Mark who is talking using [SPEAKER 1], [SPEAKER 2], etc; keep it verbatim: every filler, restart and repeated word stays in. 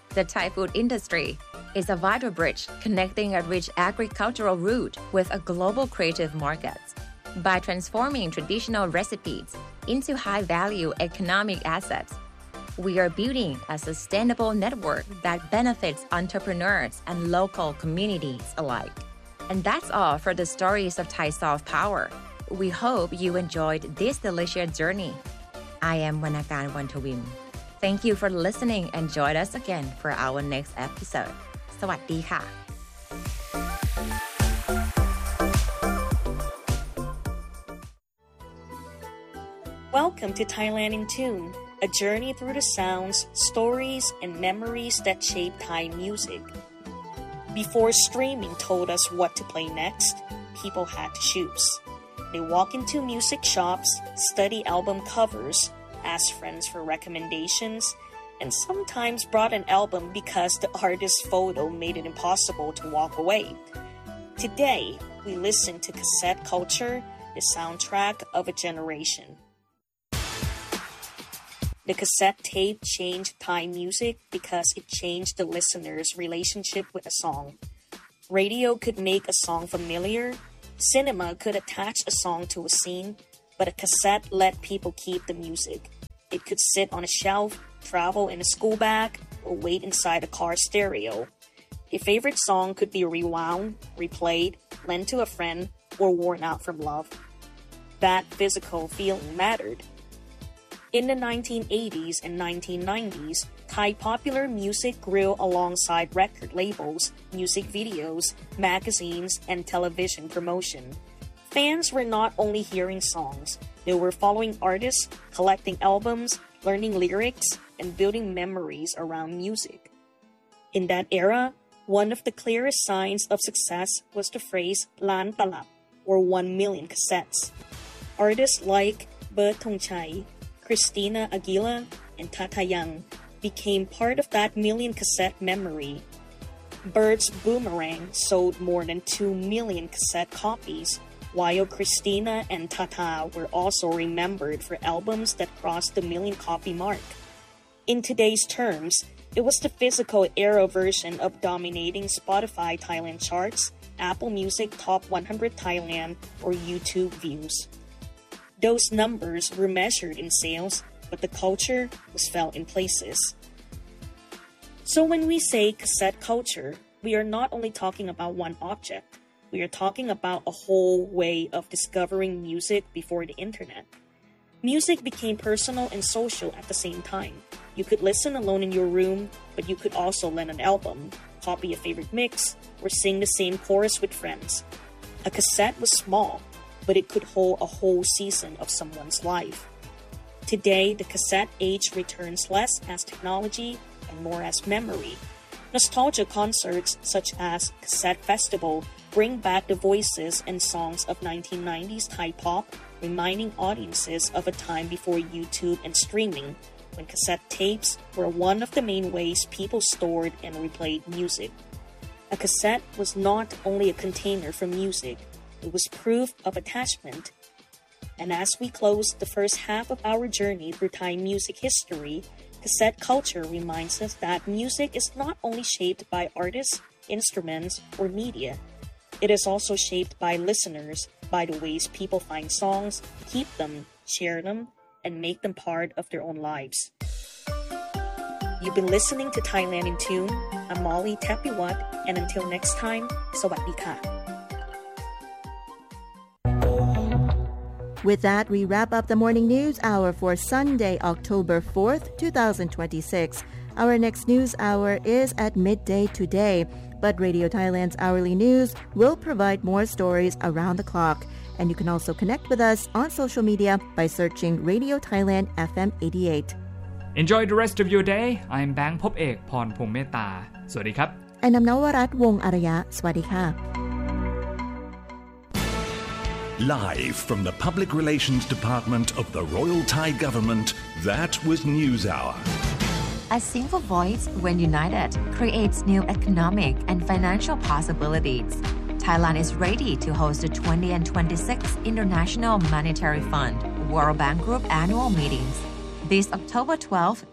[SPEAKER 1] The Thai food industry is a vital bridge connecting a rich agricultural route with a global creative market. By transforming traditional recipes into high-value economic assets, we are building a sustainable network that benefits entrepreneurs and local communities alike. And that's all for the stories of Thai soft power. We hope you enjoyed this delicious journey. I am Wanakan Wantawim. Thank you for listening and join us again for our next episode. สวัสดีค่ะ
[SPEAKER 2] Welcome to Thailand in Tune, a journey through the sounds, stories, and memories that shape Thai music. Before streaming told us what to play next, people had to choose. They walk into music shops, study album covers, ask friends for recommendations, and sometimes brought an album because the artist's photo made it impossible to walk away. Today, we listen to cassette culture, the soundtrack of a generation. The cassette tape changed Thai music because it changed the listener's relationship with a song. Radio could make a song familiar, cinema could attach a song to a scene, but a cassette let people keep the music. It could sit on a shelf, travel in a school bag, or wait inside a car stereo. A favorite song could be rewound, replayed, lent to a friend, or worn out from love. That physical feeling mattered. In the nineteen eighties and nineteen nineties, Thai popular music grew alongside record labels, music videos, magazines, and television promotion. Fans were not only hearing songs, they were following artists, collecting albums, learning lyrics, and building memories around music. In that era, one of the clearest signs of success was the phrase Lan Talap, or one million cassettes. Artists like Bert Thongchai, Christina Aguilera, and Tata Young became part of that million cassette memory. Bert's Boomerang sold more than two million cassette copies, while Christina and Tata were also remembered for albums that crossed the million copy mark. In today's terms, it was the physical era version of dominating Spotify Thailand charts, Apple Music Top one hundred Thailand, or YouTube views. Those numbers were measured in sales, but the culture was felt in places. So when we say cassette culture, we are not only talking about one object. We are talking about a whole way of discovering music before the internet. Music became personal and social at the same time. You could listen alone in your room, but you could also lend an album, copy a favorite mix, or sing the same chorus with friends. A cassette was small, but it could hold a whole season of someone's life. Today, the cassette age returns less as technology and more as memory. Nostalgia concerts such as Cassette Festival bring back the voices and songs of nineteen nineties Thai pop, reminding audiences of a time before YouTube and streaming, when cassette tapes were one of the main ways people stored and replayed music. A cassette was not only a container for music, it was proof of attachment. And as we close the first half of our journey through Thai music history, cassette culture reminds us that music is not only shaped by artists, instruments, or media. It is also shaped by listeners, by the ways people find songs, keep them, share them, and make them part of their own lives. You've been listening to Thailand in Tune. I'm Molly Tapiwat, and until next time, สวัสดีค่ะ
[SPEAKER 3] With that, we wrap up the morning news hour for Sunday, October fourth, twenty twenty-six. Our next news hour is at midday today, but Radio Thailand's hourly news will provide more stories around the clock. And you can also connect with us on social media by searching Radio Thailand F M eighty-eight.
[SPEAKER 4] Enjoy the rest of your day. I'm Bang Phop-ek Pornphongmeta. สวัสดีครับ
[SPEAKER 3] And I'm Nawarat Wong Araya. สวัสดีค่ะ
[SPEAKER 5] Live from the Public Relations Department of the Royal Thai Government, that was News Hour.
[SPEAKER 1] A single voice, when united, creates new economic and financial possibilities. Thailand is ready to host the twentieth and twenty-sixth International Monetary Fund World Bank Group annual meetings. This October twelfth